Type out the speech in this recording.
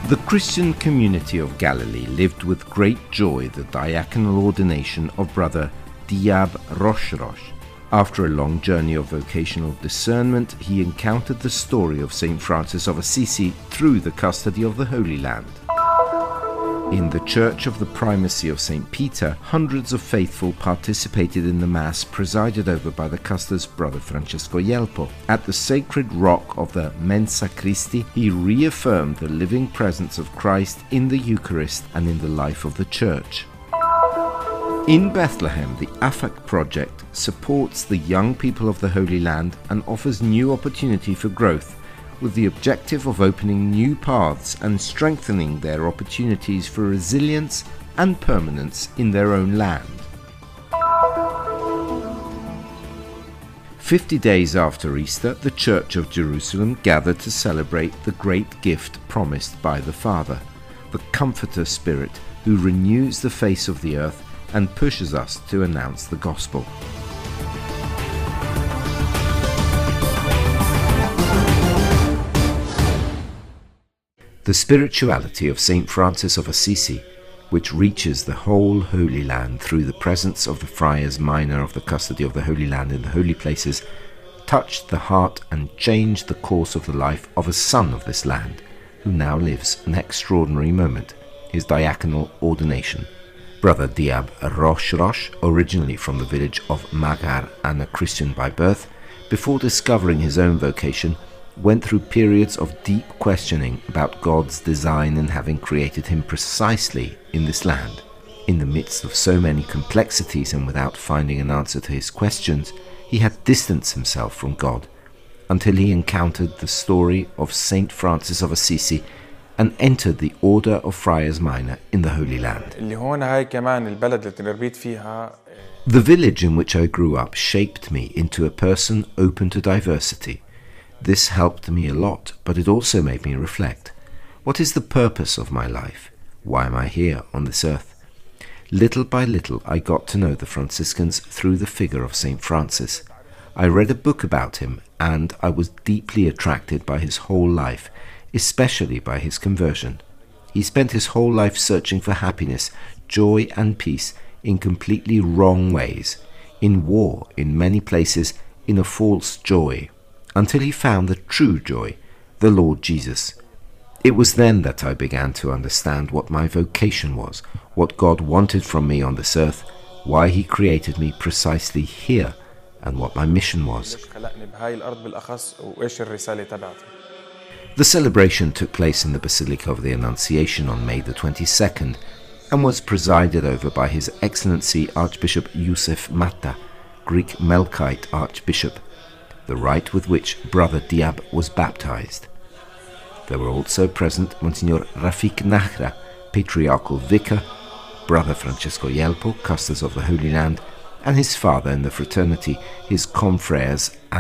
The Christian community of Galilee lived with great joy the diaconal ordination of Brother Diab Rosh. After a long journey of vocational discernment, he encountered the story of St. Francis of Assisi through the custody of the Holy Land. In the Church of the Primacy of St. Peter, hundreds of faithful participated in the Mass presided over by the custer's Brother Francesco Jelpo. At the sacred rock of the Mensa Christi, he reaffirmed the living presence of Christ in the Eucharist and in the life of the Church. In Bethlehem, the AFAC project supports the young people of the Holy Land and offers new opportunity for growth, with the objective of opening new paths and strengthening their opportunities for resilience and permanence in their own land. 50 days after Easter, the Church of Jerusalem gathered to celebrate the great gift promised by the Father, the Comforter Spirit, who renews the face of the earth and pushes us to announce the Gospel. The spirituality of St. Francis of Assisi, which reaches the whole Holy Land through the presence of the friars minor of the custody of the Holy Land in the holy places, touched the heart and changed the course of the life of a son of this land, who now lives an extraordinary moment, his diaconal ordination. Brother Diab Rosh, originally from the village of Magar and a Christian by birth, before discovering his own vocation, went through periods of deep questioning about God's design in having created him precisely in this land. In the midst of so many complexities and without finding an answer to his questions, he had distanced himself from God, until he encountered the story of St. Francis of Assisi and entered the Order of Friars Minor in the Holy Land. The village in which I grew up shaped me into a person open to diversity. This helped me a lot, but it also made me reflect. What is the purpose of my life? Why am I here on this earth? Little by little, I got to know the Franciscans through the figure of St. Francis. I read a book about him, and I was deeply attracted by his whole life, especially by his conversion. He spent his whole life searching for happiness, joy and peace in completely wrong ways, in war in many places, in a false joy, until he found the true joy, the Lord Jesus. It was then that I began to understand what my vocation was, what God wanted from me on this earth, why he created me precisely here, and what my mission was. The celebration took place in the Basilica of the Annunciation on May the 22nd and was presided over by His Excellency Archbishop Yusef Matta, Greek Melkite Archbishop, the rite with which Brother Diab was baptized. There were also present Monsignor Rafik Nahra, Patriarchal Vicar, Brother Francesco Jelpo, Custers of the Holy Land, and his father in the fraternity, his confreres